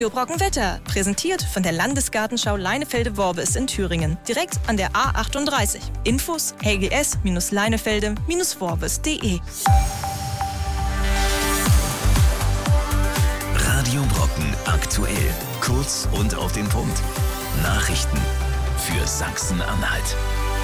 Brockenwetter, präsentiert von der Landesgartenschau Leinefelde-Worbis in Thüringen, direkt an der A38. Infos lgs-leinefelde-worbis.de. Radio Brocken aktuell, kurz und auf den Punkt. Nachrichten für Sachsen-Anhalt.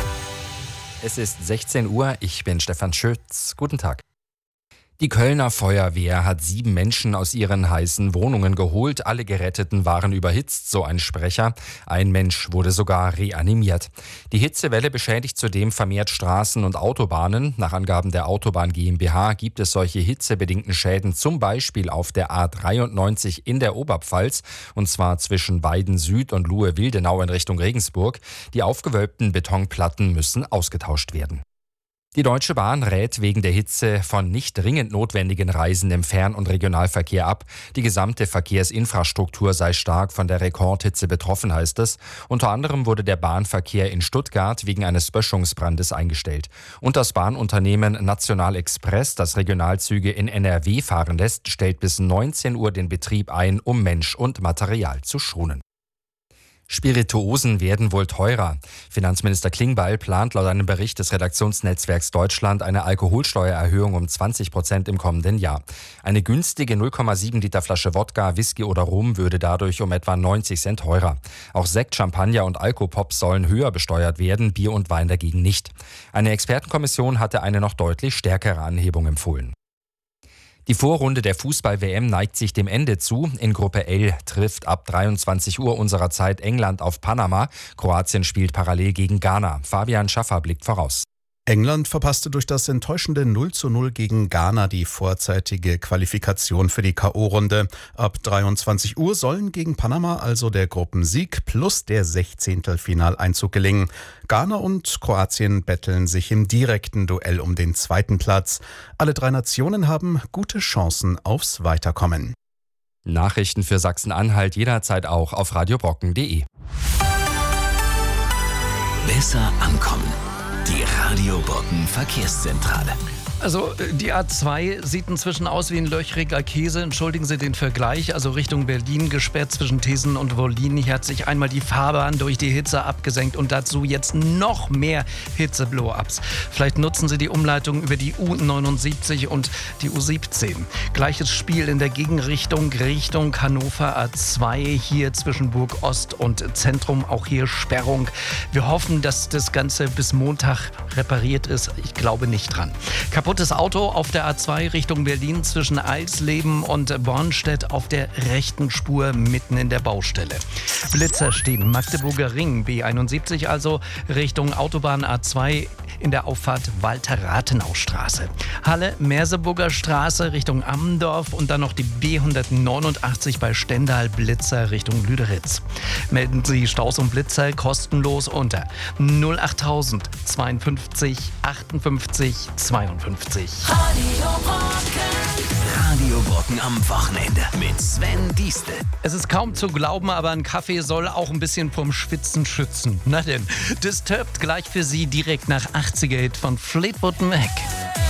Es ist 16 Uhr, ich bin Stefan Schütz. Guten Tag. Die Kölner Feuerwehr hat 7 Menschen aus ihren heißen Wohnungen geholt. Alle Geretteten waren überhitzt, so ein Sprecher. Ein Mensch wurde sogar reanimiert. Die Hitzewelle beschädigt zudem vermehrt Straßen und Autobahnen. Nach Angaben der Autobahn GmbH gibt es solche hitzebedingten Schäden zum Beispiel auf der A93 in der Oberpfalz, und zwar zwischen Weiden Süd und Luhe-Wildenau in Richtung Regensburg. Die aufgewölbten Betonplatten müssen ausgetauscht werden. Die Deutsche Bahn rät wegen der Hitze von nicht dringend notwendigen Reisen im Fern- und Regionalverkehr ab. Die gesamte Verkehrsinfrastruktur sei stark von der Rekordhitze betroffen, heißt es. Unter anderem wurde der Bahnverkehr in Stuttgart wegen eines Böschungsbrandes eingestellt. Und das Bahnunternehmen National Express, das Regionalzüge in NRW fahren lässt, stellt bis 19 Uhr den Betrieb ein, um Mensch und Material zu schonen. Spirituosen werden wohl teurer. Finanzminister Klingbeil plant laut einem Bericht des Redaktionsnetzwerks Deutschland eine Alkoholsteuererhöhung um 20% im kommenden Jahr. Eine günstige 0,7 Liter Flasche Wodka, Whisky oder Rum würde dadurch um etwa 90 Cent teurer. Auch Sekt, Champagner und Alkopops sollen höher besteuert werden, Bier und Wein dagegen nicht. Eine Expertenkommission hatte eine noch deutlich stärkere Anhebung empfohlen. Die Vorrunde der Fußball-WM neigt sich dem Ende zu. In Gruppe L trifft ab 23 Uhr unserer Zeit England auf Panama. Kroatien spielt parallel gegen Ghana. Fabian Schaffer blickt voraus. England verpasste durch das enttäuschende 0:0 gegen Ghana die vorzeitige Qualifikation für die K.O.-Runde. Ab 23 Uhr sollen gegen Panama also der Gruppensieg plus der 16. Finaleinzug gelingen. Ghana und Kroatien betteln sich im direkten Duell um den 2. Platz. Alle 3 Nationen haben gute Chancen aufs Weiterkommen. Nachrichten für Sachsen-Anhalt jederzeit auch auf radiobrocken.de. Besser ankommen. Die Radio Brocken Verkehrszentrale. Also die A2 sieht inzwischen aus wie ein löchriger Käse. Entschuldigen Sie den Vergleich. Also Richtung Berlin gesperrt zwischen Thesen und Wollin. Hier hat sich einmal die Fahrbahn durch die Hitze abgesenkt und dazu jetzt noch mehr Hitze-Blow-Ups. Vielleicht nutzen Sie die Umleitung über die U79 und die U17. Gleiches Spiel in der Gegenrichtung, Richtung Hannover A2. Hier zwischen Burg Ost und Zentrum. Auch hier Sperrung. Wir hoffen, dass das Ganze bis Montag repariert ist. Ich glaube nicht dran. Kaputtes Auto auf der A2 Richtung Berlin zwischen Eisleben und Bornstedt auf der rechten Spur mitten in der Baustelle. Blitzer stehen Magdeburger Ring, B71 also Richtung Autobahn A2 in der Auffahrt Walter-Rathenau-Straße. Halle, Merseburger Straße Richtung Ammendorf und dann noch die B189 bei Stendal, Blitzer Richtung Lüderitz. Melden Sie Staus und Blitzer kostenlos unter 08000 52 58 52. Radio Brocken am Wochenende mit Sven Diestel. Es ist kaum zu glauben, aber ein Kaffee soll auch ein bisschen vom Schwitzen schützen. Na denn, Disturbed gleich für Sie direkt nach 80er-Hit von Fleetwood Mac.